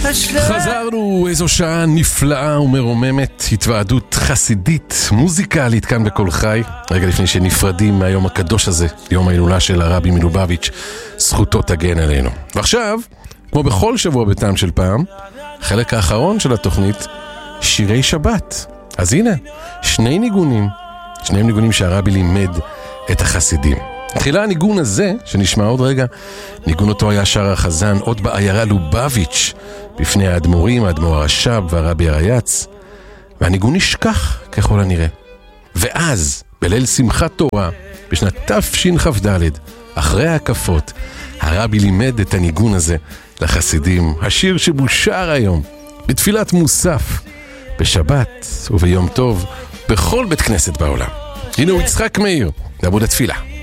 חזרנו, איזו שעה נפלאה ומרוממת, התוועדות חסידית, מוזיקלית כאן בכל חי. רגע לפני שנפרדים מהיום הקדוש הזה, יום ההילולה של הרבי מלובביץ', זכותו תגן עלינו. ועכשיו, כמו בכל שבוע בטעם של פעם, חלק האחרון של התוכנית, שירי שבת. אז הנה, שני ניגונים שהרבי לימד את החסידים. תחילה הניגון הזה, שנשמע עוד רגע, ניגון אותו היה שר החזן עוד בעיירה לובביץ' בפני האדמו"רים, האדמו"ר הרש"ב והרבי הרייץ, והניגון נשכח ככל הנראה. ואז, בליל שמחת תורה, בשנת תשכ"ד, אחרי ההקפות, הרבי לימד את הניגון הזה לחסידים, השיר שבושר היום, בתפילת מוסף, בשבת וביום טוב, בכל בית כנסת בעולם. הנה הוא יצחק מאיר, לעמוד התפילה.